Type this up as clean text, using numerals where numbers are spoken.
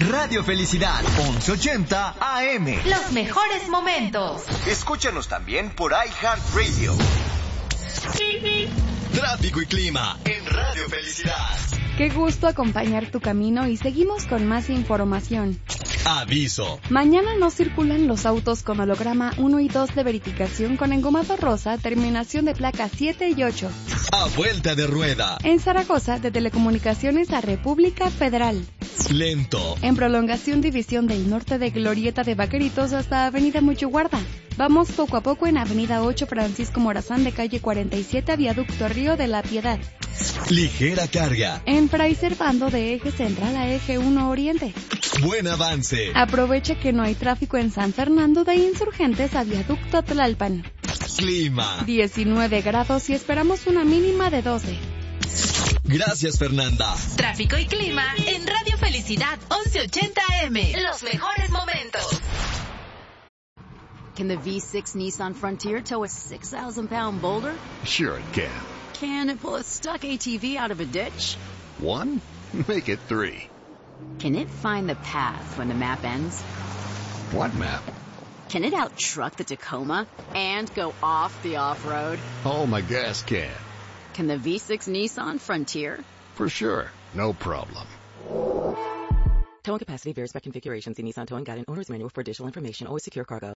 Radio Felicidad, 1180 AM. Los mejores momentos. Escúchanos también por iHeartRadio. Tráfico y clima en Radio Felicidad. Qué gusto acompañar tu camino y seguimos con más información. Aviso. Mañana no circulan los autos con holograma 1 y 2 de verificación con engomado rosa, terminación de placas 7 y 8. A vuelta de rueda. En Zaragoza, de Telecomunicaciones a República Federal. Lento. En prolongación división del norte de Glorieta de Vaqueritos hasta Avenida Muchoguarda. Vamos poco a poco en Avenida 8 Francisco Morazán de calle 47 a Viaducto Río de la Piedad. Ligera carga. En Fray Servando de Eje Central a Eje 1 Oriente. Buen avance. Aproveche que no hay tráfico en San Fernando de Insurgentes a Viaducto Tlalpan. Clima. 19 grados y esperamos una mínima de 12. Gracias, Fernanda. Tráfico y clima en Radio Felicidad 1180 AM. Los mejores momentos. Can the V6 Nissan Frontier tow a 6,000-pound boulder? Sure it can. Can it pull a stuck ATV out of a ditch? 1? Make it 3. Can it find the path when the map ends? What map? Can it out-truck the Tacoma and go off the off-road? Oh, my gas can. Can the V6 Nissan Frontier? For sure. No problem. Towing capacity varies by configuration. See Nissan Towing Guide and Owner's Manual for additional information. Always secure cargo.